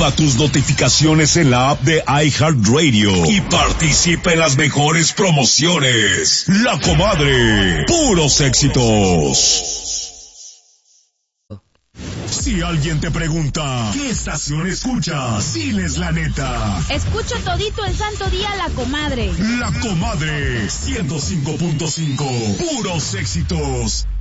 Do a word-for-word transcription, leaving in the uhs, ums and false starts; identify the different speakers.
Speaker 1: Activa tus notificaciones en la app de iHeartRadio y participa en las mejores promociones. La Comadre, puros éxitos. Si alguien te pregunta, ¿qué estación escuchas? Diles la neta.
Speaker 2: Escucho todito el santo día La Comadre.
Speaker 1: La Comadre, ciento cinco punto cinco, puros éxitos.